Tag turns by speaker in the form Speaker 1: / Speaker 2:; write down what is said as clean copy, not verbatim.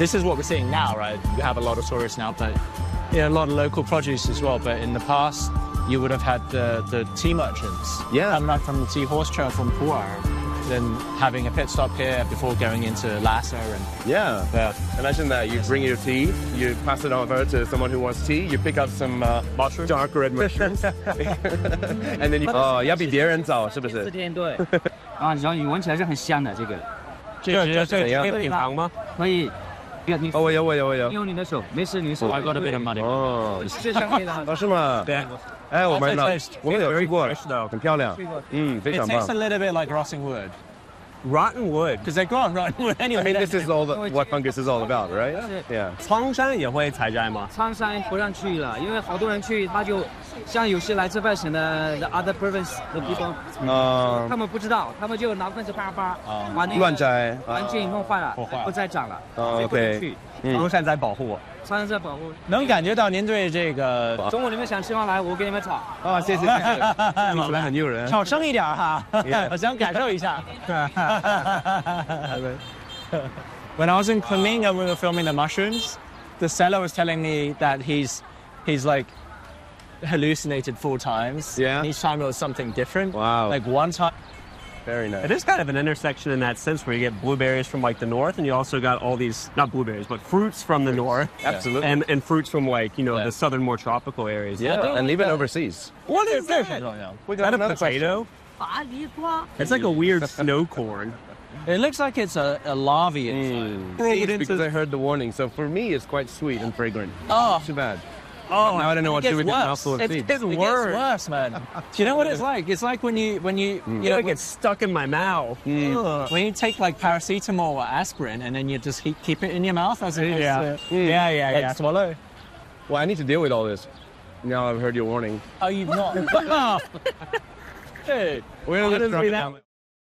Speaker 1: this is what we're seeing now, right? You have a lot of tourists now, but a lot of local produce as well. But in the past, you would have had the tea merchants coming up from the tea horse trail from Pu'er, then having a pit stop here before going into Lhasa. And
Speaker 2: imagine that you bring your tea, you pass it over to someone who wants tea, you pick up some dark red mushrooms, and then you 要比别人早是不是？
Speaker 3: 4天对。啊，然后你闻起来是很香的这个。
Speaker 1: 这可以品尝吗？
Speaker 3: 可以。你
Speaker 2: 我有。
Speaker 3: 用你的手，没事，你手。
Speaker 1: I got a bit of money.
Speaker 3: 这上可以的。
Speaker 2: 是吗？
Speaker 1: 对。
Speaker 2: 哎，我们有去过，很漂亮。非常棒。
Speaker 1: It tastes a little bit like rotting wood. Rotten wood, because they grow on rotten wood anyway.
Speaker 2: I mean, this is what fungus is all about, right? Yeah.
Speaker 4: 苍山也会采摘吗？
Speaker 3: 苍山不让去了，因为好多人去，他就像有些来自外省的 other province 的地方，他们不知道，他们就拿棍子叭把那个
Speaker 2: 乱摘，
Speaker 3: 环境弄坏了，不再长了。
Speaker 2: OK。
Speaker 4: 苍山在保护。
Speaker 3: 苍山在保护。
Speaker 1: 能感觉到您对这个
Speaker 3: 中午你们想吃吗？来，我给你们炒。
Speaker 2: 啊，谢谢。看起来很诱人。
Speaker 1: 炒生一点哈，我想感受一下。When I was in Kunming and we were filming the mushrooms, the seller was telling me that he's like hallucinated 4 times.
Speaker 2: Yeah.
Speaker 1: Each time it was something different.
Speaker 2: Wow.
Speaker 1: Like one time.
Speaker 2: Very nice.
Speaker 4: It is kind of an intersection in that sense where you get blueberries from like the north, and you also got all these, not blueberries, but fruits from the north.
Speaker 2: Absolutely.
Speaker 4: And fruits from like, the southern more tropical areas.
Speaker 2: Yeah, and even overseas.
Speaker 4: What is this? Is that a potato? It's like a weird snow corn.
Speaker 1: It looks like it's a larvae.
Speaker 2: Because I heard the warning, so for me it's quite sweet and fragrant.
Speaker 1: Oh.
Speaker 2: Too bad.
Speaker 1: Oh,
Speaker 2: now I don't know what to do with this mouthful of seeds.
Speaker 1: It gets worse, man. Do you know what it's like? It's like when you
Speaker 4: it gets stuck in my mouth.
Speaker 1: When you take like paracetamol or aspirin and then you just keep it in your mouth as
Speaker 4: yeah.
Speaker 1: Swallow.
Speaker 2: Well, I need to deal with all this. Now I've heard your warning.
Speaker 1: Oh, you've not. Dude,
Speaker 2: we're gonna get